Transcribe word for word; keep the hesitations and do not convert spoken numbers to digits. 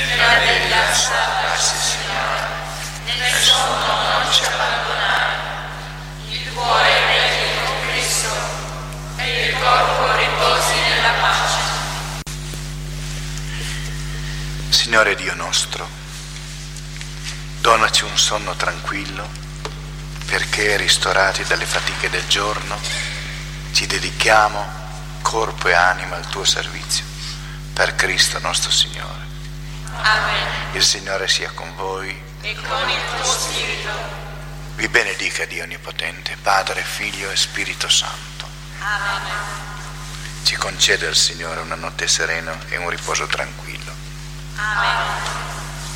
nella deglianza verso il Signore, nel sonno non ci abbandonare, il cuore vegli con Cristo e il corpo riposi nella pace. Signore Dio nostro, donaci un sonno tranquillo, perché ristorati dalle fatiche del giorno ci dedichiamo corpo e anima al tuo servizio, per Cristo nostro Signore. Amen. Il Signore sia con voi E con il tuo spirito. vi benedica Dio Onnipotente, Padre, Figlio e Spirito Santo. Amen. Ci conceda il Signore una notte serena e un riposo tranquillo. Amen.